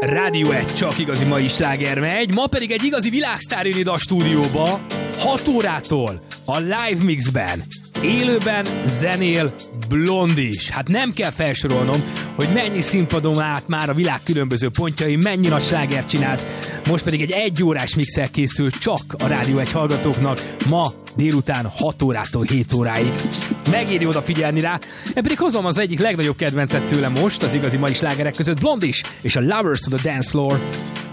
Rádió 1, csak igazi mai sláger megy, ma pedig egy igazi világsztár jön ide a stúdióba, 6 órától a Live Mixben, élőben zenél Blondis. Hát nem kell felsorolnom, hogy mennyi színpadon állt már a világ különböző pontjai, mennyi nagy slágert csinált, most pedig egy 1 órás mixel készül csak a Rádió 1 hallgatóknak, ma délután 6 órától 7 óráig. Megéri odafigyelni rá, én pedig hozom az egyik legnagyobb kedvencet tőle most, az igazi mai slágerek között, Blondis és a Lovers on the Dance Floor.